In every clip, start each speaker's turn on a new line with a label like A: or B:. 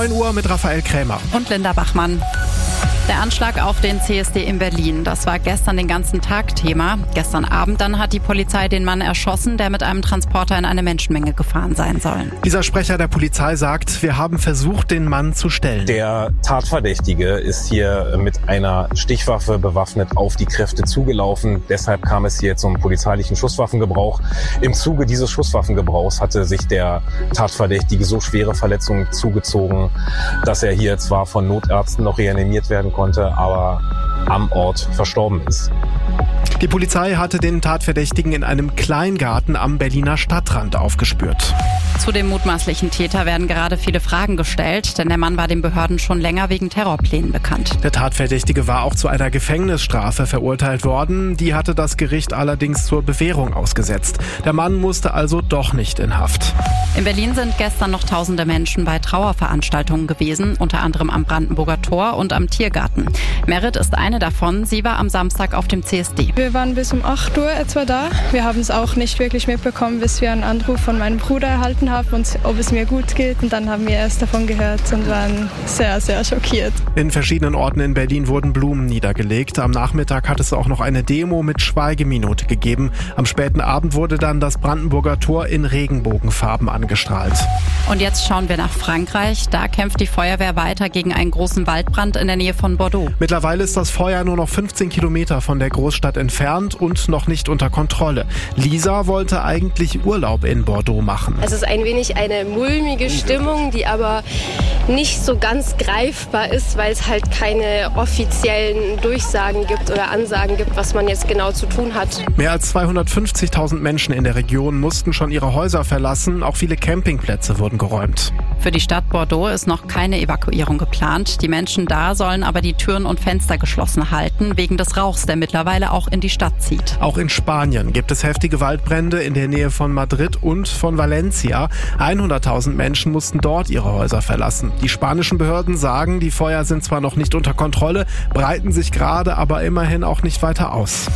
A: 9 Uhr mit Raphael Krämer.
B: Und Linda Bachmann. Der Anschlag auf den CSD in Berlin, das war gestern den ganzen Tag Thema. Gestern Abend dann hat die Polizei den Mann erschossen, der mit einem Transporter in eine Menschenmenge gefahren sein soll.
A: Dieser Sprecher der Polizei sagt, wir haben versucht, den Mann zu stellen.
C: Der Tatverdächtige ist hier mit einer Stichwaffe bewaffnet auf die Kräfte zugelaufen. Deshalb kam es hier zum polizeilichen Schusswaffengebrauch. Im Zuge dieses Schusswaffengebrauchs hatte sich der Tatverdächtige so schwere Verletzungen zugezogen, dass er hier zwar von Notärzten noch reanimiert werden konnte, aber am Ort verstorben ist.
A: Die Polizei hatte den Tatverdächtigen in einem Kleingarten am Berliner Stadtrand aufgespürt.
B: Zu dem mutmaßlichen Täter werden gerade viele Fragen gestellt, denn der Mann war den Behörden schon länger wegen Terrorplänen bekannt.
A: Der Tatverdächtige war auch zu einer Gefängnisstrafe verurteilt worden. Die hatte das Gericht allerdings zur Bewährung ausgesetzt. Der Mann musste also doch nicht in Haft.
B: In Berlin sind gestern noch tausende Menschen bei Trauerveranstaltungen gewesen, unter anderem am Brandenburger Tor und am Tiergarten. Merit ist eine davon. Sie war am Samstag auf dem CSD.
D: Wir waren bis um 8 Uhr etwa da. Wir haben es auch nicht wirklich mitbekommen, bis wir einen Anruf von meinem Bruder erhalten haben, und ob es mir gut geht. Und dann haben wir erst davon gehört und waren sehr, sehr schockiert.
A: In verschiedenen Orten in Berlin wurden Blumen niedergelegt. Am Nachmittag hat es auch noch eine Demo mit Schweigeminute gegeben. Am späten Abend wurde dann das Brandenburger Tor in Regenbogenfarben angestrahlt.
B: Und jetzt schauen wir nach Frankreich. Da kämpft die Feuerwehr weiter gegen einen großen Waldbrand in der Nähe von Bordeaux.
A: Mittlerweile ist das Feuer nur noch 15 Kilometer von der Großstadt entfernt und noch nicht unter Kontrolle. Lisa wollte eigentlich Urlaub in Bordeaux machen.
E: Es ist ein wenig eine mulmige Stimmung, die aber nicht so ganz greifbar ist, weil es halt keine offiziellen Durchsagen gibt oder Ansagen gibt, was man jetzt genau zu tun hat.
A: Mehr als 250.000 Menschen in der Region mussten schon ihre Häuser verlassen. Auch viele Campingplätze wurden geräumt.
B: Für die Stadt Bordeaux ist noch keine Evakuierung geplant. Die Menschen da sollen aber die Türen und Fenster geschlossen halten, wegen des Rauchs, der mittlerweile auch in die Stadt zieht.
A: Auch in Spanien gibt es heftige Waldbrände in der Nähe von Madrid und von Valencia. 100.000 Menschen mussten dort ihre Häuser verlassen. Die spanischen Behörden sagen, die Feuer sind zwar noch nicht unter Kontrolle, breiten sich gerade aber immerhin auch nicht weiter aus.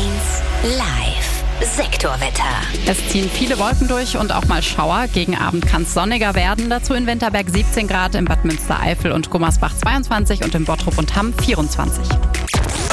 F: 1 Live. Sektorwetter.
B: Es ziehen viele Wolken durch und auch mal Schauer. Gegen Abend kann es sonniger werden. Dazu in Winterberg 17 Grad, in Bad Münstereifel und Gummersbach 22 und in Bottrop und Hamm 24.